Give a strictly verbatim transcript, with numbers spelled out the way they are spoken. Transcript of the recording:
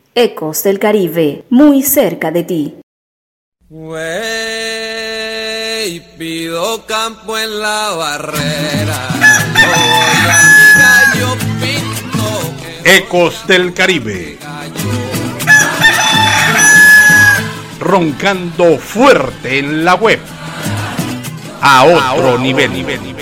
Ecos del Caribe, muy cerca de ti. Wey, pido campo en la barrera. Voy a mi gallo pinto. Ecos del Caribe. Roncando fuerte en la web. A otro, a otro nivel. nivel.